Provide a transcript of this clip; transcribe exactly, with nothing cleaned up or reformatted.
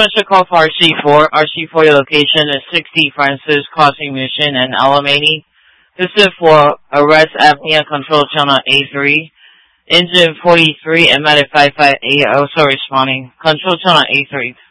special call for R C four. R C four, your location is sixty Francis Crossing Mission and Alamany. This is for arrest apnea control channel A three. Engine forty-three and Medic five five eight also responding. Control channel A three.